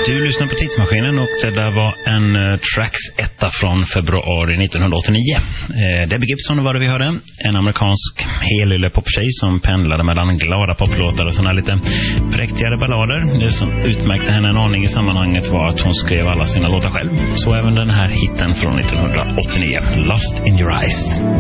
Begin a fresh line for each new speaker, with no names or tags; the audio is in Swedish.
Du lyssnar på Tidsmaskinen och det där var en tracks etta från februari 1989. Debbie Gibson var det vi hörde. En amerikansk helylle poptjej som pendlade mellan glada poplåtar och såna lite präktigare ballader. Det som utmärkte henne en aning i sammanhanget var att hon skrev alla sina låtar själv. Så även den här hitten från 1989, Lost in Your Eyes.